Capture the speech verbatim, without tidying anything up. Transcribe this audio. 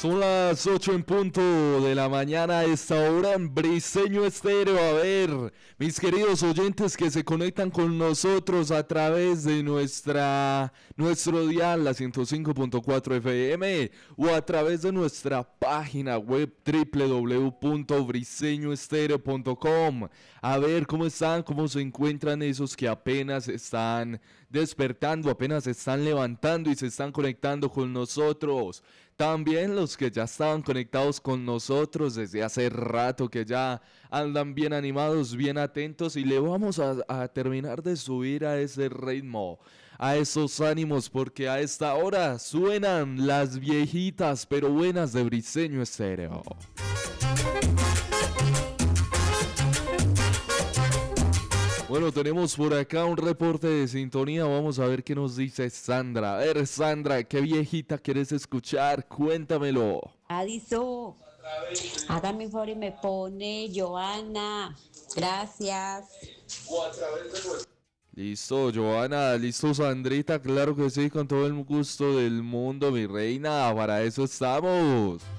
Son las ocho en punto de la mañana a esta hora en Briseño Estéreo. A ver, mis queridos oyentes que se conectan con nosotros a través de nuestra nuestro dial, la ciento cinco punto cuatro F M, o a través de nuestra página web doble u doble u doble u punto briseño estéreo punto com. A ver cómo están, cómo se encuentran esos que apenas están despertando, apenas se están levantando y se están conectando con nosotros. También los que ya estaban conectados con nosotros desde hace rato, que ya andan bien animados, bien atentos, y le vamos a, a terminar de subir a ese ritmo, a esos ánimos, porque a esta hora suenan las viejitas pero buenas de Briseño Estéreo. Bueno, tenemos por acá un reporte de sintonía. Vamos a ver qué nos dice Sandra. A ver, Sandra, ¿qué viejita quieres escuchar? Cuéntamelo. Adiso, hágame un favor y me pone Joana. Gracias. Listo, Joana. Listo, Sandrita. Claro que sí, con todo el gusto del mundo, mi reina. Para eso estamos.